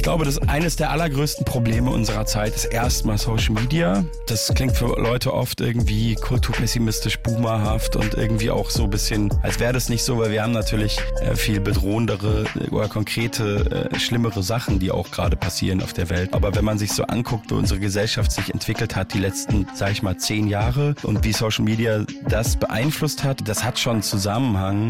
glaube, das ist eines der allergrößten Probleme unserer Zeit ist erstmal Social Media. Das klingt für Leute oft irgendwie kulturpessimistisch, boomerhaft und irgendwie auch so ein bisschen, als wäre das nicht so, weil wir haben natürlich viel bedrohendere oder konkrete, schlimmere Sachen, die auch gerade passieren auf der Welt. Aber wenn man sich so anguckt, wie unsere Gesellschaft sich entwickelt hat, die letzten, sag ich mal, 10 Jahre und wie Social Media das beeinflusst hat, das hat schon einen Zusammenhang.